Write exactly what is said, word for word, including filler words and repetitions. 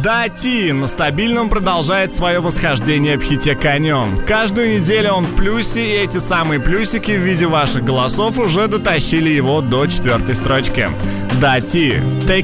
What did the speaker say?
Да Ти на стабильном продолжает свое восхождение в хите конем. Каждую неделю он в плюсе, и эти самые плюсики в виде ваших голосов уже дотащили его до четвертой строчки. Да Ти.